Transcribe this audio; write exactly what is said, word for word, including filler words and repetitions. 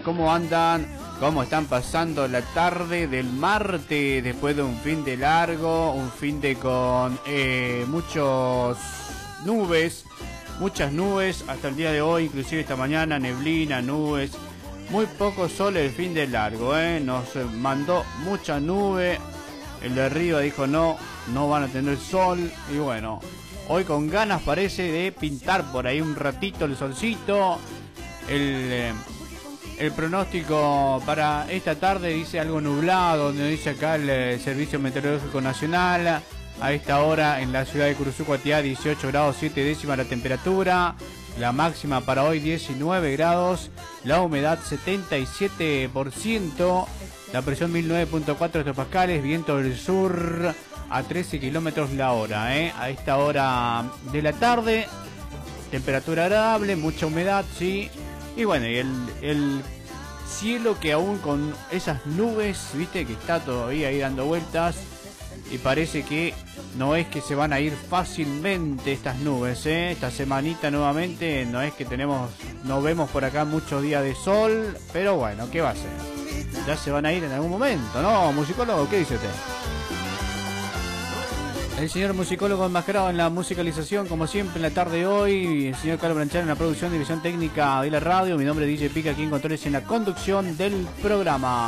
¿cómo andan? ¿Cómo están pasando la tarde del martes después de un fin de largo? Un fin de con eh, muchos nubes, muchas nubes hasta el día de hoy, inclusive esta mañana, neblina, nubes, muy poco sol el fin de largo, ¿eh? Nos mandó mucha nube, el de arriba dijo no, no van a tener sol y bueno, hoy con ganas parece de pintar por ahí un ratito el solcito. El, eh, el pronóstico para esta tarde dice algo nublado, donde dice acá el eh, Servicio Meteorológico Nacional. A esta hora en la ciudad de Curuzucuatiá dieciocho grados siete décimas la temperatura, la máxima para hoy diecinueve grados, la humedad setenta y siete por ciento, la presión mil nueve punto cuatro hectopascales, viento del sur a trece kilómetros la hora, ¿eh? A esta hora de la tarde, temperatura agradable, mucha humedad, sí, y bueno, y el, el cielo que aún con esas nubes, viste, que está todavía ahí dando vueltas, y parece que no es que se van a ir fácilmente estas nubes, ¿eh? Esta semanita nuevamente no es que tenemos, no vemos por acá muchos días de sol, pero bueno, ¿qué va a ser? Ya se van a ir en algún momento, ¿no? Musicólogo, ¿qué dice usted? El señor musicólogo enmascarado en la musicalización, como siempre en la tarde de hoy. El señor Carlos Branchar en la producción, división técnica de la radio. Mi nombre es D J Pica, aquí en controles en la conducción del programa.